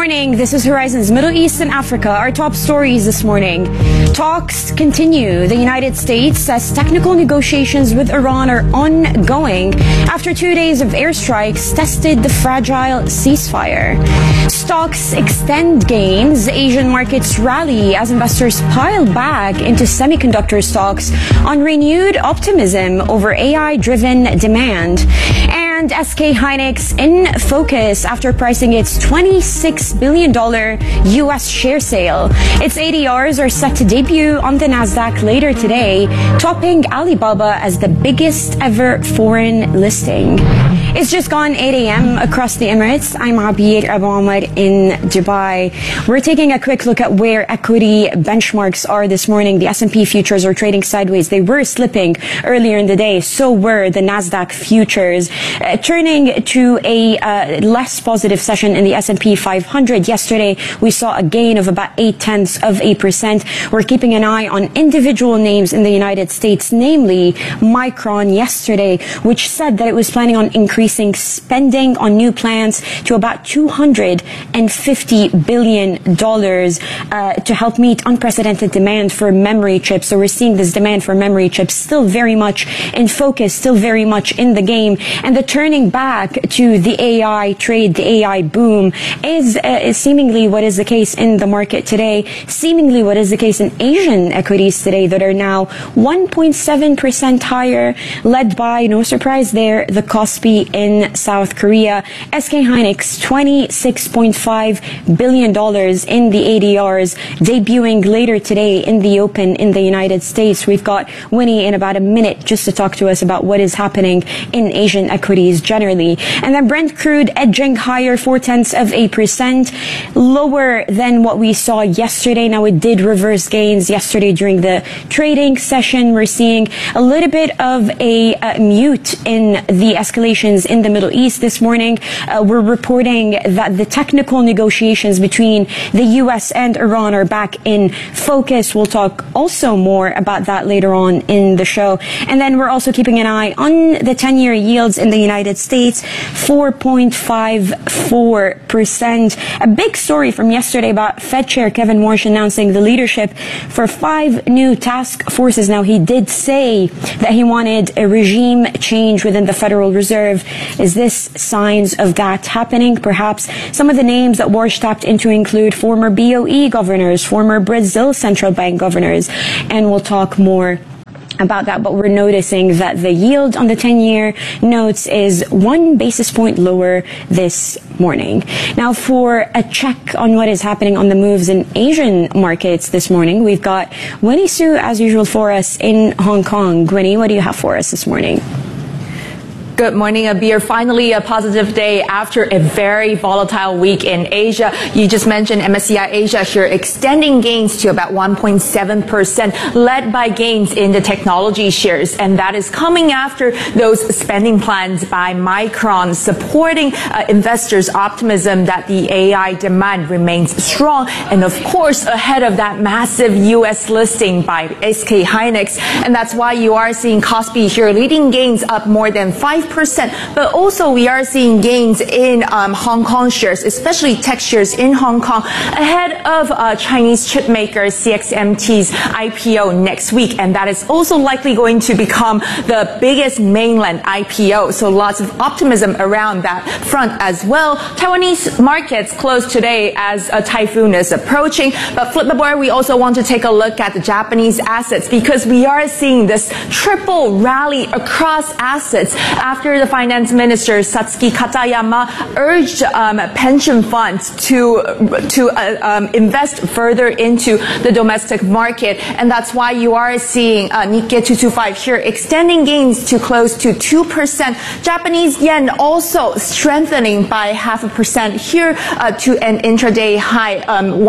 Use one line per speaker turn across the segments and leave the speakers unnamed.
morning. This is Horizons Middle East and Africa. Our top stories this morning. Talks continue. The United States says technical negotiations with Iran are ongoing after 2 days of airstrikes tested the fragile ceasefire. Stocks extend gains. Asian markets rally as investors pile back into semiconductor stocks on renewed optimism over AI-driven demand. And SK Hynix in focus after pricing its $26 billion U.S. share sale. Its ADRs are set to debut on the Nasdaq later today, topping Alibaba as the biggest ever foreign listing. It's just gone 8 a.m. across the Emirates. I'm Abir Abu Omar in Dubai. We're taking a quick look at where equity benchmarks are this morning. The S&P futures are trading sideways. They were slipping earlier in the day. So were the Nasdaq futures. Turning to a less positive session in the S&P 500. Yesterday, we saw a gain of about 0.8%. We're keeping an eye on individual names in the United States, namely Micron yesterday, which said that it was planning on increasing spending on new plants to about $250 billion to help meet unprecedented demand for memory chips. So we're seeing this demand for memory chips still very much in focus, still very much in the game. And the turning back to the AI trade, the AI boom is seemingly what is the case in the market today, seemingly what is the case in Asian equities today that are now 1.7% higher, led by, no surprise there, the Kospi in South Korea. SK Hynix, $26.5 billion in the ADRs, debuting later today in the open in the United States. We've got Winnie in about a minute just to talk to us about what is happening in Asian equities generally. And then Brent crude edging higher 0.4%, lower than what we saw yesterday. Now it did reverse gains yesterday during the trading session. We're seeing a little bit of a mute in the escalations in the Middle East this morning. We're reporting that the technical negotiations between the U.S. and Iran are back in focus. We'll talk also more about that later on in the show. And then we're also keeping an eye on the 10-year yields in the United States, 4.54%. A big story from yesterday about Fed Chair Kevin Warsh announcing the leadership for 5 new task forces. Now, he did say that he wanted a regime change within the Federal Reserve. Is this signs of that happening? Perhaps some of the names that Warsh tapped into include former BOE governors, former Brazil Central Bank governors, and we'll talk more about that, but we're noticing that the yield on the 10-year notes is 1 basis point lower this morning. Now, for a check on what is happening on the moves in Asian markets this morning, we've got Winnie Su, as usual, for us in Hong Kong. Winnie, what do you have for us this morning?
Good morning, Abir. Finally, a positive day after a very volatile week in Asia. You just mentioned MSCI Asia here extending gains to about 1.7%, led by gains in the technology shares. And that is coming after those spending plans by Micron, supporting investors' optimism that the AI demand remains strong. And of course, ahead of that massive U.S. listing by SK Hynix. And that's why you are seeing Kospi here leading gains up more than 5%. But also we are seeing gains in Hong Kong shares, especially tech shares in Hong Kong, ahead of Chinese chip maker CXMT's IPO next week. And that is also likely going to become the biggest mainland IPO. So lots of optimism around that front as well. Taiwanese markets closed today as a typhoon is approaching. But flip the board, we also want to take a look at the Japanese assets because we are seeing this triple rally across assets after the finance minister Satsuki Katayama urged pension funds to invest further into the domestic market, and that's why you are seeing Nikkei 225 here extending gains to close to 2%. Japanese yen also strengthening by 0.5% here to an intraday high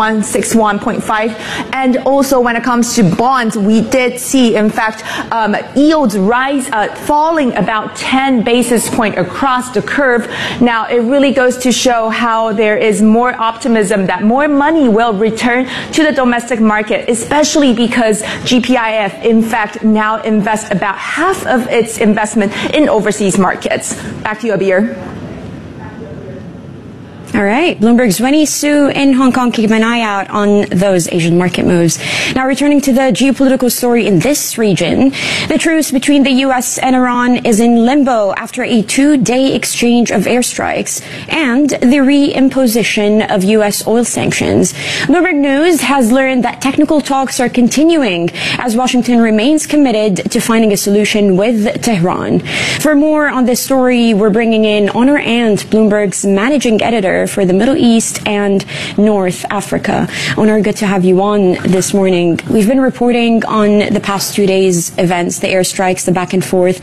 161.5. And also when it comes to bonds, we did see in fact yields rise, falling about 10 basis point across the curve. Now, it really goes to show how there is more optimism that more money will return to the domestic market, especially because GPIF, in fact, now invests about half of its investment in overseas markets. Back to you, Abir.
All right. Bloomberg's Winnie Su in Hong Kong, keep an eye out on those Asian market moves. Now, returning to the geopolitical story in this region, the truce between the U.S. and Iran is in limbo after a 2-day exchange of airstrikes and the reimposition of U.S. oil sanctions. Bloomberg News has learned that technical talks are continuing as Washington remains committed to finding a solution with Tehran. For more on this story, we're bringing in Honor Ant, Bloomberg's managing editor for the Middle East and North Africa. Honor, good to have you on this morning. We've been reporting on the past 2 days' events, the airstrikes, the back and forth,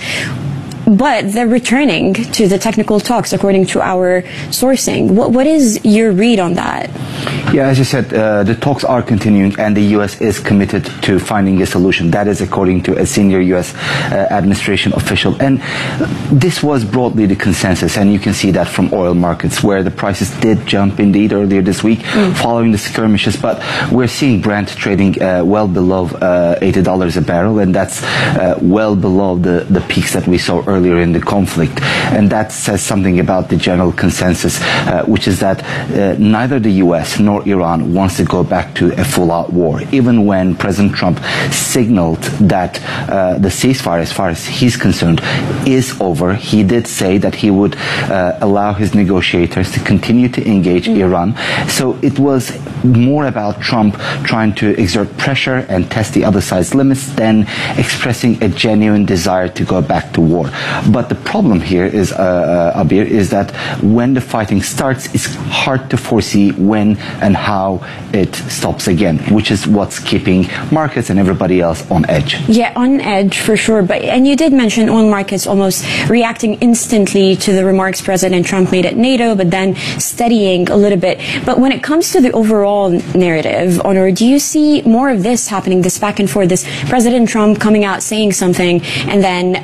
but they're returning to the technical talks according to our sourcing. What is your read on that?
Yeah, as you said, the talks are continuing and the U.S. is committed to finding a solution. That is according to a senior U.S. administration official. And this was broadly the consensus, and you can see that from oil markets where the prices did jump indeed earlier this week following the skirmishes. But we're seeing Brent trading well below $80 a barrel, and that's well below the peaks that we saw earlier in the conflict. And that says something about the general consensus, which is that neither the U.S. nor Iran wants to go back to a full-out war. Even when President Trump signaled that the ceasefire, as far as he's concerned, is over, he did say that he would allow his negotiators to continue to engage Iran. So it was more about Trump trying to exert pressure and test the other side's limits than expressing a genuine desire to go back to war. But the problem here is, Abir, is that when the fighting starts, it's hard to foresee when and how it stops again, which is what's keeping markets and everybody else on edge.
Yeah, on edge for sure. And you did mention oil markets almost reacting instantly to the remarks President Trump made at NATO, but then steadying a little bit. But when it comes to the overall narrative, Honor, do you see more of this happening, this back and forth, this President Trump coming out saying something and then,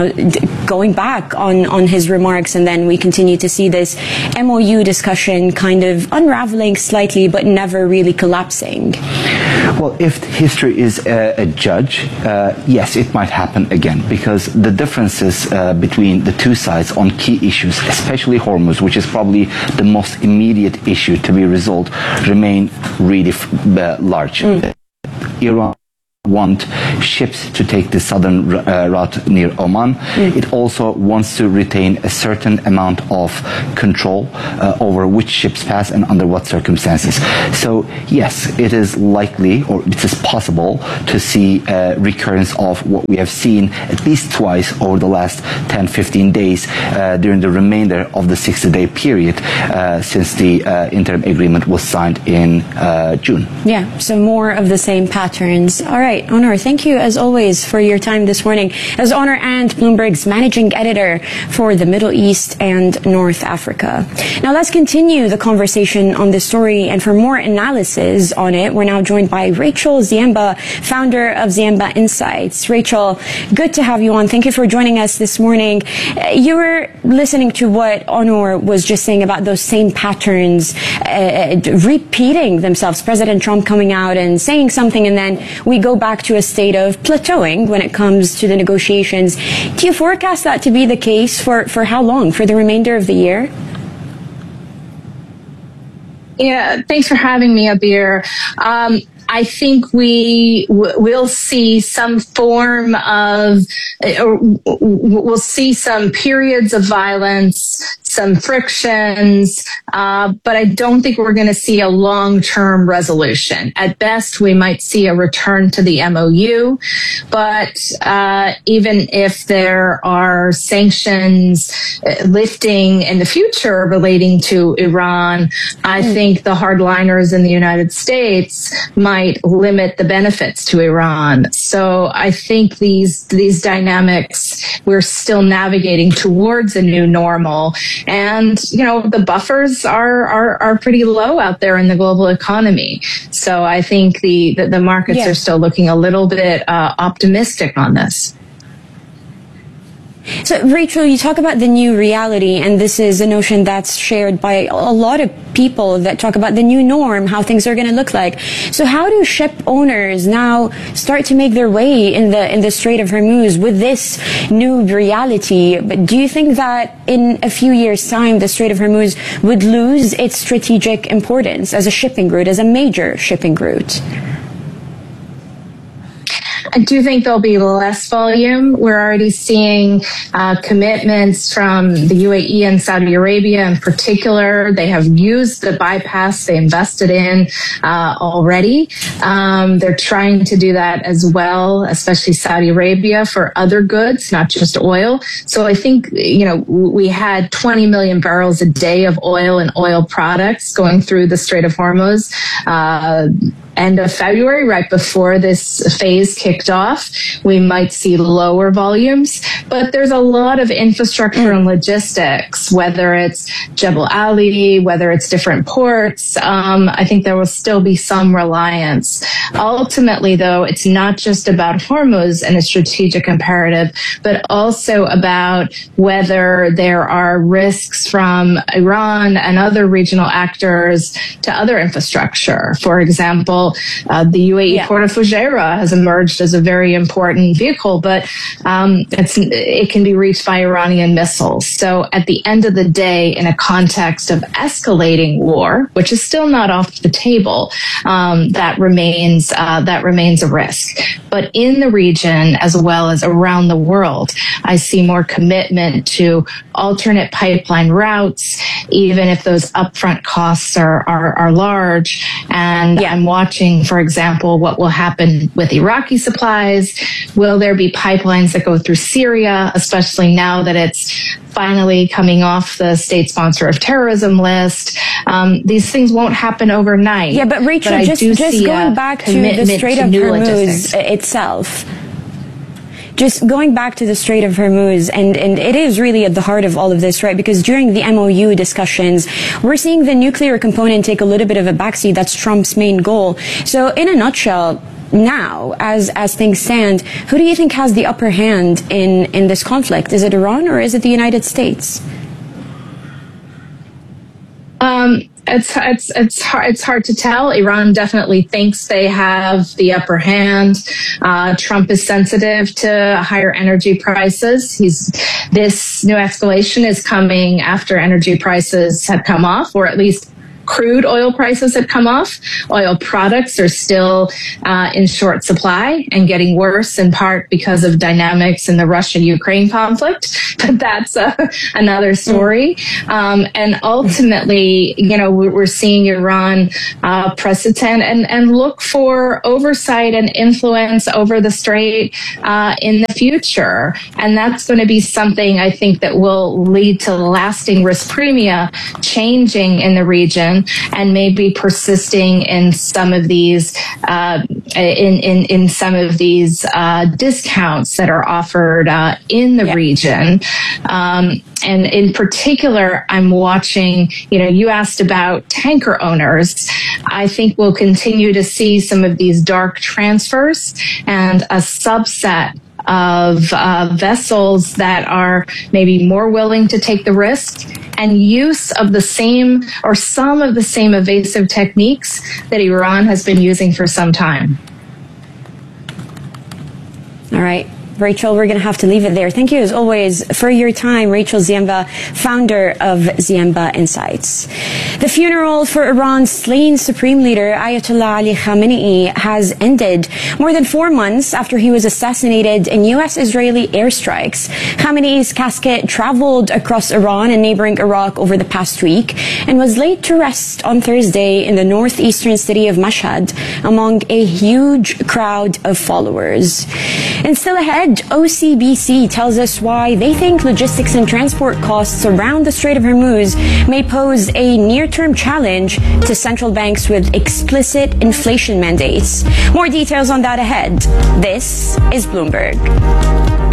going back on his remarks, and then we continue to see this MOU discussion kind of unraveling slightly but never really collapsing?
Well, if history is a judge, yes, it might happen again, because the differences between the two sides on key issues, especially Hormuz, which is probably the most immediate issue to be resolved, remain really large. Iran want ships to take the southern route near Oman. It also wants to retain a certain amount of control over which ships pass and under what circumstances. So yes, it is likely, or it is possible, to see a recurrence of what we have seen at least twice over the last 10-15 days during the remainder of the 60-day period since the interim agreement was signed in June.
Yeah, so more of the same patterns. All right, Honor, thank you as always for your time this morning. As Honor Ant, Bloomberg's managing editor for the Middle East and North Africa. Now let's continue the conversation on this story, and for more analysis on it, we're now joined by Rachel Ziemba, founder of Ziemba Insights. Rachel, good to have you on. Thank you for joining us this morning. You were listening to what Honor was just saying about those same patterns repeating themselves. President Trump coming out and saying something, and then we go back to a state of plateauing when it comes to the negotiations. Do you forecast that to be the case for how long? For the remainder of the year?
Yeah, thanks for having me, Abir. I think we will see some form of, we'll see some periods of violence, some frictions, but I don't think we're going to see a long-term resolution. At best, we might see a return to the MOU, but even if there are sanctions lifting in the future relating to Iran, I think the hardliners in the United States might limit the benefits to Iran. So I think these dynamics, we're still navigating towards a new normal. And, the buffers are pretty low out there in the global economy. So I think the markets are still looking a little bit optimistic on this.
So, Rachel, you talk about the new reality, and this is a notion that's shared by a lot of people that talk about the new norm, how things are going to look like. So how do ship owners now start to make their way in the Strait of Hormuz with this new reality? But do you think that in a few years' time, the Strait of Hormuz would lose its strategic importance as a shipping route, as a major shipping route?
I do think there'll be less volume. We're already seeing commitments from the UAE and Saudi Arabia in particular. They have used the bypass they invested in already. They're trying to do that as well, especially Saudi Arabia, for other goods, not just oil. So I think, we had 20 million barrels a day of oil and oil products going through the Strait of Hormuz end of February, right before this phase kicked off. We might see lower volumes, but there's a lot of infrastructure and logistics, whether it's Jebel Ali, whether it's different ports. I think there will still be some reliance. Ultimately, though, it's not just about Hormuz and a strategic imperative, but also about whether there are risks from Iran and other regional actors to other infrastructure. For example, the UAE Port of Fujairah has emerged as a very important vehicle, but it can be reached by Iranian missiles. So at the end of the day, in a context of escalating war, which is still not off the table, that remains a risk. But in the region, as well as around the world, I see more commitment to alternate pipeline routes, even if those upfront costs are large. And I'm watching, for example, what will happen with Iraqi supplies. Will there be pipelines that go through Syria, especially now that it's finally coming off the state sponsor of terrorism list? These things won't happen overnight.
Yeah, but Rachel, just going back to the Strait of Hormuz itself. Just going back to the Strait of Hormuz, and it is really at the heart of all of this, right? Because during the MOU discussions, we're seeing the nuclear component take a little bit of a backseat. That's Trump's main goal. So in a nutshell, now, as things stand, who do you think has the upper hand in this conflict? Is it Iran or is it the United States?
It's hard to tell. Iran definitely thinks they have the upper hand. Trump is sensitive to higher energy prices. This new escalation is coming after energy prices have come off, or at least crude oil prices have come off. Oil products are still in short supply and getting worse, in part because of dynamics in the Russia-Ukraine conflict. But that's another story. And ultimately, we're seeing Iran press its hand and look for oversight and influence over the Strait in the future. And that's going to be something I think that will lead to lasting risk premia changing in the region, and maybe persisting in some of these in some of these discounts that are offered in the region. And in particular, I'm watching, you asked about tanker owners. I think we'll continue to see some of these dark transfers and a subset of vessels that are maybe more willing to take the risk and use of the same or some of the same evasive techniques that Iran has been using for some time.
All right. Rachel, we're going to have to leave it there. Thank you, as always, for your time. Rachel Ziemba, founder of Ziemba Insights. The funeral for Iran's slain supreme leader, Ayatollah Ali Khamenei, has ended more than 4 months after he was assassinated in U.S.-Israeli airstrikes. Khamenei's casket traveled across Iran and neighboring Iraq over the past week and was laid to rest on Thursday in the northeastern city of Mashhad among a huge crowd of followers. And still ahead, OCBC tells us why they think logistics and transport costs around the Strait of Hormuz may pose a near-term challenge to central banks with explicit inflation mandates. More details on that ahead. This is Bloomberg.